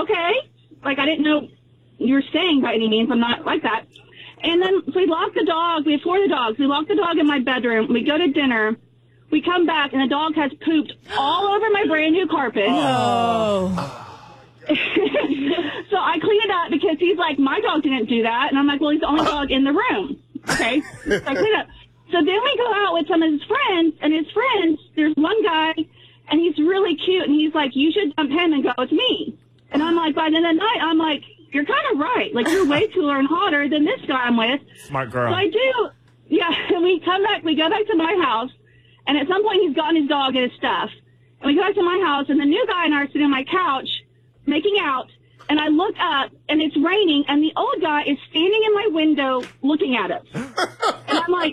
okay. Like, I didn't know you were staying by any means. I'm not like that. And then so we lock the dog. We have 4 of the dogs. We lock the dog in my bedroom. We go to dinner. We come back, and the dog has pooped all over my brand new carpet. Oh. So I clean it up because he's like, my dog didn't do that. And I'm like, well, he's the only dog in the room. Okay. So I clean it up. So then we go out with some of his friends, and his friends, there's one guy, and he's really cute, and he's like, you should dump him and go with me. And I'm like, by the end of the night, I'm like, you're kind of right. Like, you're way cooler and hotter than this guy I'm with. Smart girl. So I do. Yeah. And we come back, we go back to my house, and at some point he's gotten his dog and his stuff. And we go back to my house, and the new guy and I are sitting on my couch making out, and I look up, and it's raining, and the old guy is standing in my window looking at us. And I'm like,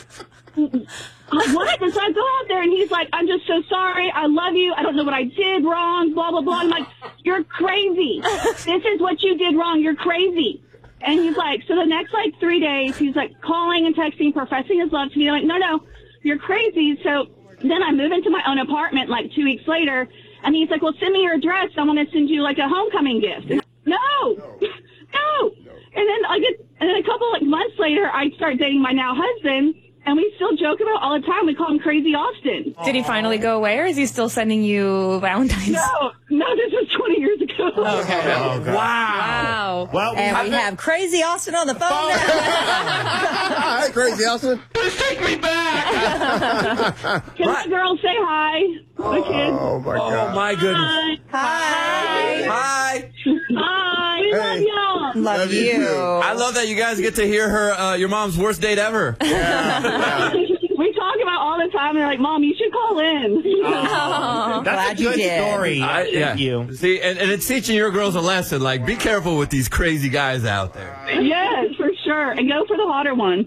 what? And so I go out there, and he's like, I'm just so sorry. I love you. I don't know what I did wrong, blah, blah, blah. I'm like, you're crazy. This is what you did wrong. You're crazy. And he's like, so the next, 3 days, he's, calling and texting, professing his love to me. I'm like, no, you're crazy. So then I move into my own apartment, 2 weeks later, and he's like, well, send me your address. I want to send you, a homecoming gift. And no. And then a couple months later, I start dating my now husband, and we still joke about it all the time. We call him Crazy Austin. Did he finally go away, or is he still sending you Valentine's? No, this was 20 years ago. Okay. Okay. Wow. Well, And we have Crazy Austin on the phone now. Hi, Crazy Austin. take me back. Can my girl say hi? The kids. Oh, my God. Oh, my goodness. Hi. Hi. Hi. We love y'all. Love you. I love that you guys get to hear her, your mom's worst date ever. We talk about all the time. They're like, Mom, you should call in. That's Glad a you good did. story. Yeah. You. See, and it's teaching your girls a lesson. Be careful with these crazy guys out there. Yes, for sure. And go for the hotter one.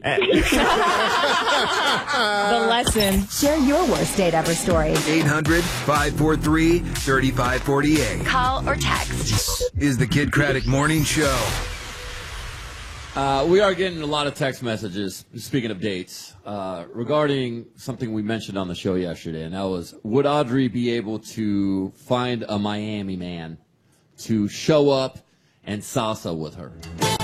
The lesson. Share your worst date ever story. 800-543-3548 Call or text. is the Kid Craddock Morning Show. We are getting a lot of text messages, speaking of dates, regarding something we mentioned on the show yesterday, and that was, would Audrey be able to find a Miami man to show up and salsa with her?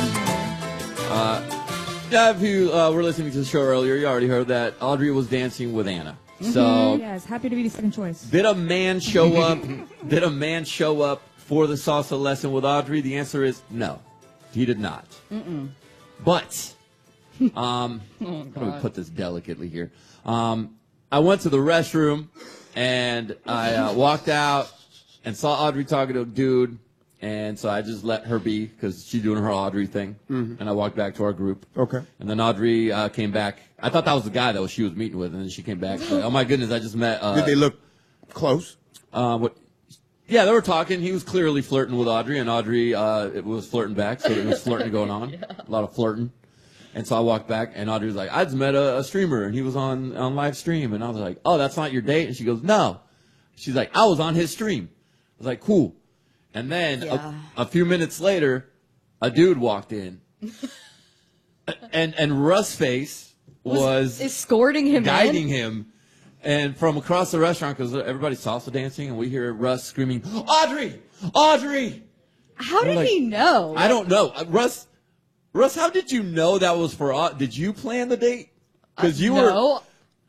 If you were listening to the show earlier, you already heard that Audrey was dancing with Anna. So, yes, happy to be the second choice. did a man show up? Did a man show up for the salsa lesson with Audrey? The answer is no, he did not. But, how do we put this delicately here? I went to the restroom and I walked out and saw Audrey talking to a dude. And so I just let her be because she's doing her Audrey thing. And I walked back to our group. Okay. And then Audrey came back. I thought that was the guy that she was meeting with. And then she came back. She's like, oh, my goodness, I just met. Did they look close? Yeah, they were talking. He was clearly flirting with Audrey. And Audrey was flirting back. So there was flirting going on. A lot of flirting. And so I walked back. And Audrey was like, I just met a streamer. And he was on live stream. And I was like, oh, that's not your date? And she goes, no. She's like, I was on his stream. I was like, cool. And then a few minutes later, a dude walked in, and Russ Face was escorting him, guiding him, and from across the restaurant because everybody's salsa dancing, and we hear Russ screaming, "Audrey, Audrey!" How did he know? I don't know, Russ. How did you know that was for? Did you plan the date? Because you were. No.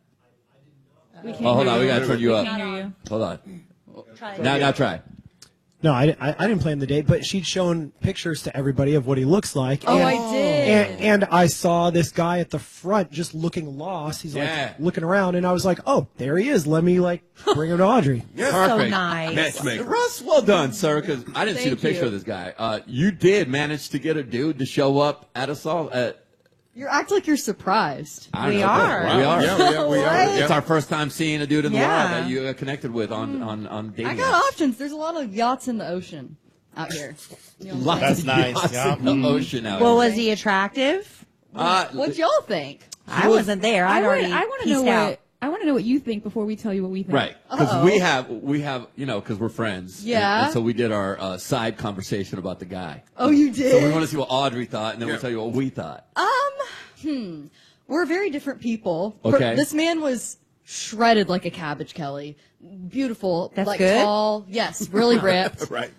Hold on, we gotta turn you up. Hear you. Hold on. Now try. No, I didn't plan the date, but she'd shown pictures to everybody of what he looks like. Oh, I did. And I saw this guy at the front just looking lost. He's looking around, and I was like, oh, there he is. Let me bring him to Audrey. Yeah, so nice. Matchmaker. Russ, well done, sir, because I didn't see the picture of this guy. You did manage to get a dude to show up at a salt. You act like you're surprised. We are. We are. Yeah, we are. It's our first time seeing a dude in the wild that you connected with on dating. I got options. There's a lot of yachts in the ocean out here. Lots That's of nice, yachts yeah. in the ocean out Well, here. was he attractive? What y'all think? I wasn't there. I already want to know pieced out. I want to know what you think before we tell you what we think. Right, because we have, because we're friends. Yeah. And so we did our side conversation about the guy. Oh, you did? So we want to see what Audrey thought, and then we'll tell you what we thought. We're very different people. Okay. This man was shredded like a cabbage, Kelly. Beautiful. That's like good? tall. Yes, really ripped. Right.